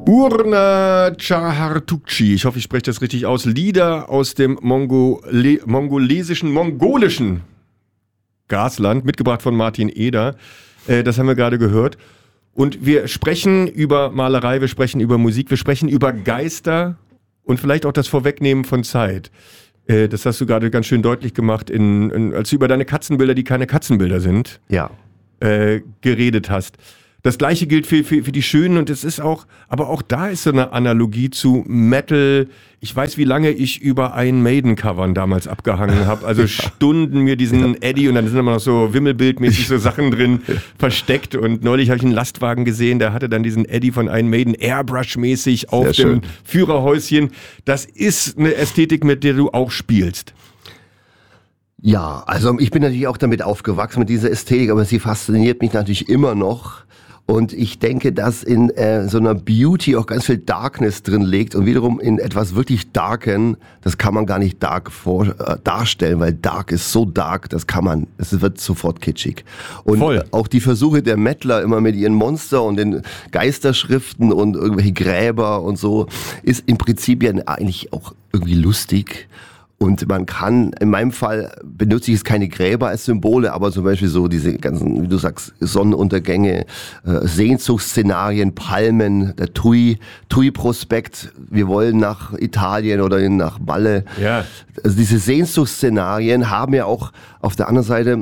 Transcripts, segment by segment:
Urna Chahartukchi, ich hoffe, ich spreche das richtig aus, Lieder aus dem mongolischen Grasland, mitgebracht von Martin Eder. Das haben wir gerade gehört. Und wir sprechen über Malerei, wir sprechen über Musik, wir sprechen über Geister und vielleicht auch das Vorwegnehmen von Zeit. Das hast du gerade ganz schön deutlich gemacht, als du über deine Katzenbilder, die keine Katzenbilder sind, geredet hast. Das Gleiche gilt für die Schönen und es ist auch, aber auch da ist so eine Analogie zu Metal. Ich weiß, wie lange ich über Iron Maiden-Covern damals abgehangen habe. Also Stunden mir diesen Eddie und dann sind immer noch so wimmelbildmäßig so Sachen drin versteckt. Und neulich habe ich einen Lastwagen gesehen, der hatte dann diesen Eddie von Iron Maiden Airbrush-mäßig auf dem Führerhäuschen. Das ist eine Ästhetik, mit der du auch spielst. Ja, also ich bin natürlich auch damit aufgewachsen, mit dieser Ästhetik, aber sie fasziniert mich natürlich immer noch. Und ich denke, dass in so einer Beauty auch ganz viel Darkness drin liegt und wiederum in etwas wirklich Darken, das kann man gar nicht dark darstellen, weil Dark ist so dark, es wird sofort kitschig. Und auch die Versuche der Mettler immer mit ihren Monster und den Geisterschriften und irgendwelche Gräber und so, ist im Prinzip ja eigentlich auch irgendwie lustig. Und man kann, in meinem Fall benutze ich jetzt keine Gräber als Symbole, aber zum Beispiel so diese ganzen, wie du sagst, Sonnenuntergänge, Sehnsuchtsszenarien, Palmen, der Tui-Prospekt, wir wollen nach Italien oder nach Malle. Ja. Also diese Sehnsuchtsszenarien haben ja auch auf der anderen Seite,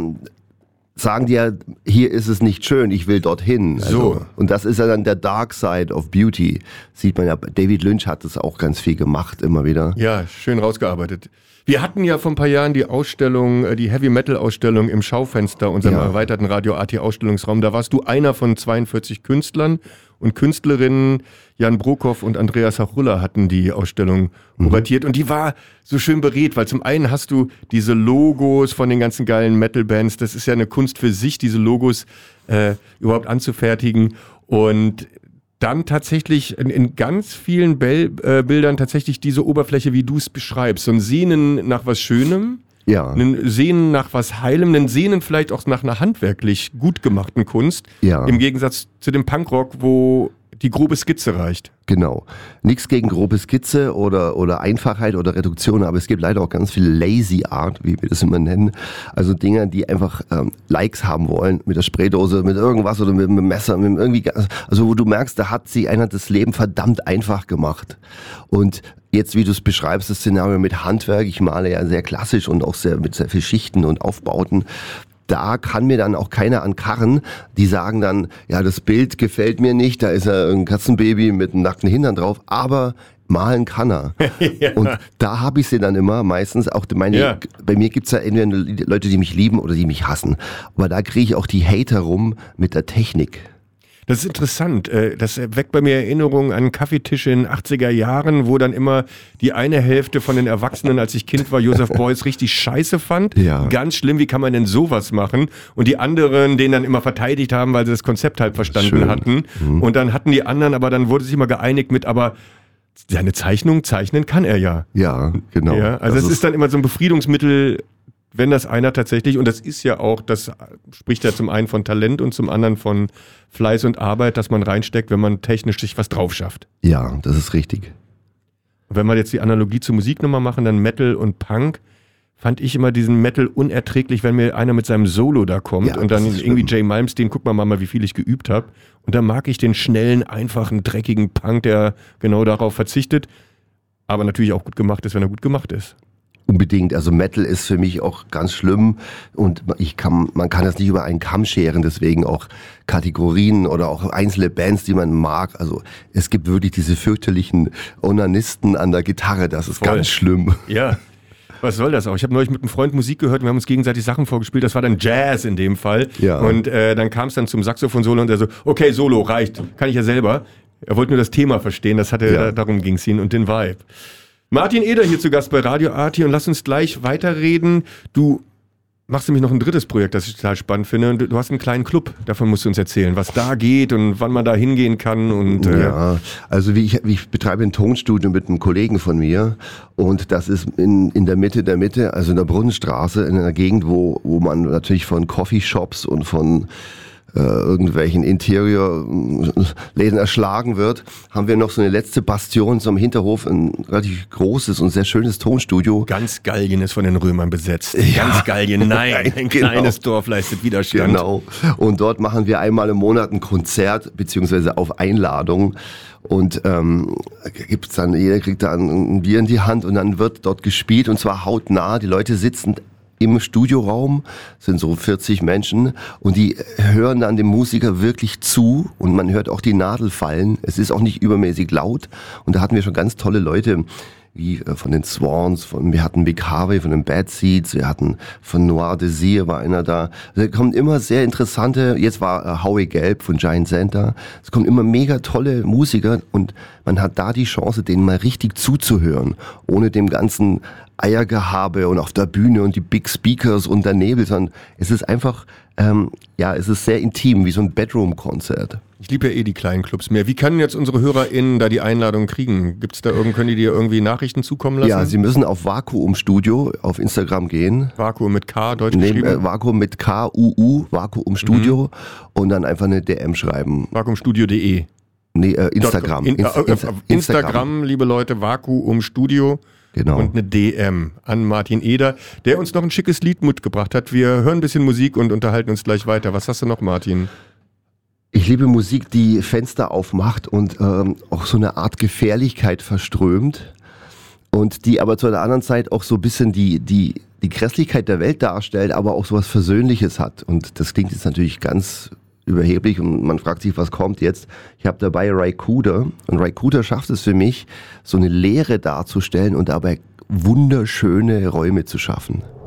sagen die ja, hier ist es nicht schön, ich will dorthin. Also, und das ist ja dann der Dark Side of Beauty. Sieht man ja, David Lynch hat das auch ganz viel gemacht, immer wieder. Ja, schön rausgearbeitet. Wir hatten ja vor ein paar Jahren die Ausstellung, die Heavy-Metal-Ausstellung im Schaufenster, unserem erweiterten Radio AT-Ausstellungsraum. Da warst du einer von 42 Künstlern und Künstlerinnen. Jan Brokoff und Andreas Hachulla hatten die Ausstellung kuratiert und die war so schön beredt, weil zum einen hast du diese Logos von den ganzen geilen Metal-Bands. Das ist ja eine Kunst für sich, diese Logos überhaupt anzufertigen und dann tatsächlich in ganz vielen Bildern tatsächlich diese Oberfläche, wie du es beschreibst. So ein Sehnen nach was Schönem, ein Sehnen nach was Heilem, ein Sehnen vielleicht auch nach einer handwerklich gut gemachten Kunst. Ja. Im Gegensatz zu dem Punkrock, wo die grobe Skizze reicht. Genau. Nichts gegen grobe Skizze oder Einfachheit oder Reduktion, aber es gibt leider auch ganz viel Lazy Art, wie wir das immer nennen. Also Dinger, die einfach Likes haben wollen, mit der Spraydose, mit irgendwas oder mit dem Messer, mit irgendwie, also wo du merkst, da hat sich einer das Leben verdammt einfach gemacht. Und jetzt, wie du es beschreibst, das Szenario mit Handwerk, ich male ja sehr klassisch und auch mit sehr viel Schichten und Aufbauten. Da kann mir dann auch keiner ankarren, die sagen dann, ja, das Bild gefällt mir nicht, da ist ja ein Katzenbaby mit einem nackten Hintern drauf, aber malen kann er. Ja. Und da habe ich sie dann immer, meistens auch bei mir gibt's ja entweder Leute, die mich lieben oder die mich hassen, aber da kriege ich auch die Hater rum mit der Technik. Das ist interessant. Das weckt bei mir Erinnerungen an Kaffeetische in den 80er Jahren, wo dann immer die eine Hälfte von den Erwachsenen, als ich Kind war, Joseph Beuys richtig scheiße fand. Ja. Ganz schlimm, wie kann man denn sowas machen? Und die anderen den dann immer verteidigt haben, weil sie das Konzept halt verstanden hatten. Und dann hatten die anderen, aber dann wurde sich immer geeinigt mit, aber seine Zeichnung zeichnen kann er ja. Ja, genau. Ja, also es ist dann immer so ein Befriedungsmittel, wenn das einer tatsächlich, und das ist ja auch, das spricht ja zum einen von Talent und zum anderen von Fleiß und Arbeit, dass man reinsteckt, wenn man technisch sich was drauf schafft. Ja, das ist richtig. Und wenn wir jetzt die Analogie zur Musik nochmal machen, dann Metal und Punk, fand ich immer diesen Metal unerträglich, wenn mir einer mit seinem Solo da kommt und dann irgendwie Jay Malmsteen, guck mal, wie viel ich geübt habe. Und dann mag ich den schnellen, einfachen, dreckigen Punk, der genau darauf verzichtet, aber natürlich auch gut gemacht ist, wenn er gut gemacht ist. Unbedingt, also Metal ist für mich auch ganz schlimm und man kann das nicht über einen Kamm scheren, deswegen auch Kategorien oder auch einzelne Bands, die man mag. Also es gibt wirklich diese fürchterlichen Onanisten an der Gitarre, das ist ganz schlimm. Ja, was soll das auch? Ich habe neulich mit einem Freund Musik gehört und wir haben uns gegenseitig Sachen vorgespielt, das war dann Jazz in dem Fall. Ja. Und dann kam es dann zum Saxophon-Solo und er so, okay, Solo, reicht, kann ich ja selber. Er wollte nur das Thema verstehen, darum ging es ihm und den Vibe. Martin Eder hier zu Gast bei Radio AT und lass uns gleich weiterreden. Du machst nämlich noch ein drittes Projekt, das ich total spannend finde. Und du hast einen kleinen Club, davon musst du uns erzählen, was da geht und wann man da hingehen kann. Und, ja, also ich betreibe ein Tonstudio mit einem Kollegen von mir und das ist in der Mitte, also in der Brunnenstraße, in einer Gegend, wo man natürlich von Coffeeshops und von irgendwelchen Interior-Läden erschlagen wird, haben wir noch so eine letzte Bastion so im Hinterhof, ein relativ großes und sehr schönes Tonstudio. Ganz Gallien ist von den Römern besetzt. Ja. Ganz Gallien, nein, ein kleines Dorf leistet Widerstand. Genau. Und dort machen wir einmal im Monat ein Konzert, beziehungsweise auf Einladung. Und gibt's dann, jeder kriegt da ein Bier in die Hand und dann wird dort gespielt und zwar hautnah. Die Leute sitzen im Studioraum, sind so 40 Menschen und die hören dann dem Musiker wirklich zu und man hört auch die Nadel fallen. Es ist auch nicht übermäßig laut und da hatten wir schon ganz tolle Leute, wie von den Swans, wir hatten Big Harvey von den Bad Seeds, wir hatten von Noir Désir war einer da. Da kommen immer sehr interessante, jetzt war Howie Gelb von Giant Center. Es kommen immer mega tolle Musiker und man hat da die Chance, denen mal richtig zuzuhören, ohne dem ganzen Eiergehabe und auf der Bühne und die Big Speakers und der Nebel, sondern es ist einfach, es ist sehr intim, wie so ein Bedroom-Konzert. Ich liebe ja die kleinen Clubs mehr. Wie können jetzt unsere HörerInnen da die Einladung kriegen? Gibt's da können die dir irgendwie Nachrichten zukommen lassen? Ja, sie müssen auf Vakuum Studio auf Instagram gehen. Vakuum mit K, deutsch geschrieben? Vakuum mit K-U-U, Vakuum Studio und dann einfach eine DM schreiben. Vakuumstudio.de. Nee, Instagram. Instagram, liebe Leute, Vakuum Studio. Genau. Und eine DM an Martin Eder, der uns noch ein schickes Lied mitgebracht hat. Wir hören ein bisschen Musik und unterhalten uns gleich weiter. Was hast du noch, Martin? Ich liebe Musik, die Fenster aufmacht und auch so eine Art Gefährlichkeit verströmt und die aber zu einer anderen Zeit auch so ein bisschen die Grässlichkeit der Welt darstellt, aber auch so was Versöhnliches hat. Und das klingt jetzt natürlich ganz überheblich und man fragt sich, was kommt jetzt. Ich habe dabei Ry Cooder und Ry Cooder schafft es für mich, so eine Leere darzustellen und dabei wunderschöne Räume zu schaffen.